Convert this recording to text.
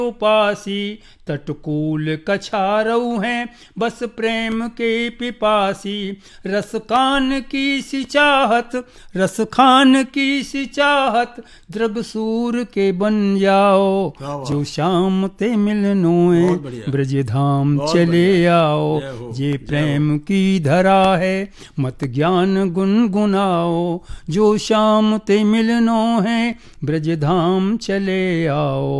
उपासी तटकूल कछारऊ हैं बस प्रेम के पिपासी। रस खान की सी चाहत, रस खान की सी चाहत, द्रग सूर के बन जाओ। जो शाम ते मिलनोए ब्रज धाम चले आओ। ये प्रेम की धरा है मत ज्ञान गुनगुनाओ। जो शाम ते मिलनो है ब्रज धाम चले आओ।